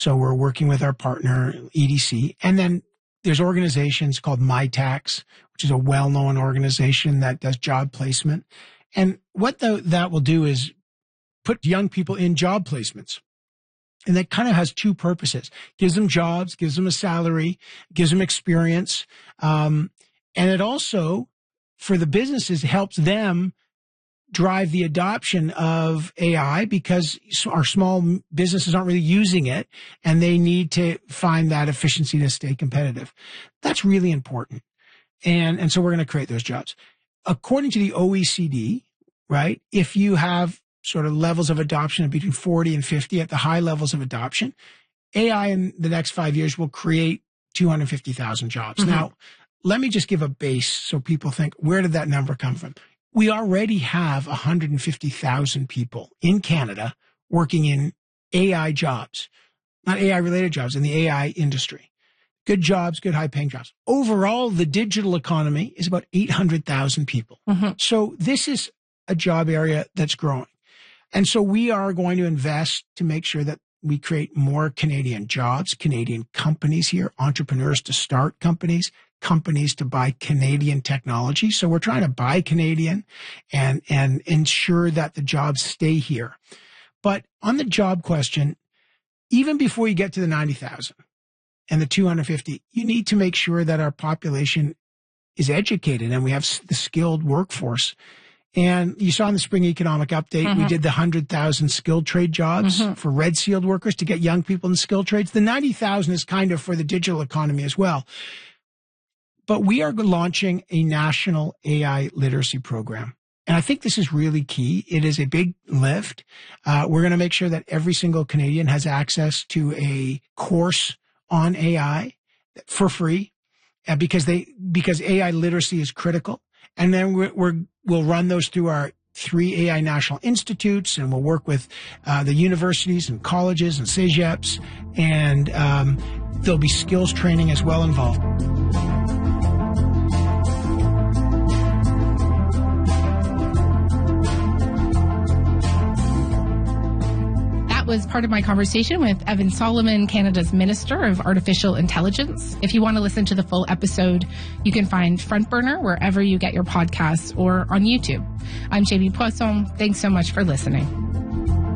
So we're working with our partner, EDC. And then there's organizations called MyTax, which is a well-known organization that does job placement. And what that will do is put young people in job placements. And that kind of has two purposes. Gives them jobs, gives them a salary, gives them experience. And it also, for the businesses, helps them drive the adoption of AI because our small businesses aren't really using it and they need to find that efficiency to stay competitive. That's really important. And so we're going to create those jobs. According to the OECD, right, if you have sort of levels of adoption of between 40 and 50 at the high levels of adoption, AI in the next 5 years will create 250,000 jobs. Mm-hmm. Now, let me just give a base so people think, where did that number come from? We already have 150,000 people in Canada working in AI jobs, not AI-related jobs, in the AI industry. Good jobs, good high-paying jobs. Overall, the digital economy is about 800,000 people. Mm-hmm. So this is a job area that's growing. And so we are going to invest to make sure that we create more Canadian jobs, Canadian companies here, entrepreneurs to start companies to buy Canadian technology. So we're trying to buy Canadian and ensure that the jobs stay here. But on the job question, even before you get to the 90,000 and the 250, you need to make sure that our population is educated and we have the skilled workforce. And you saw in the spring economic update, mm-hmm. we did the 100,000 skilled trade jobs mm-hmm. for red sealed workers to get young people in skilled trades. The 90,000 is kind of for the digital economy as well. But we are launching a national AI literacy program. And I think this is really key. It is a big lift. We're going to make sure that every single Canadian has access to a course on AI for free because AI literacy is critical. And then we'll run those through our 3 AI national institutes, and we'll work with the universities and colleges and CEGEPs, and there'll be skills training as well involved. Was part of my conversation with Evan Solomon, Canada's Minister of Artificial Intelligence. If you want to listen to the full episode, you can find Front Burner wherever you get your podcasts or on YouTube. I'm Jamie Poisson. Thanks so much for listening.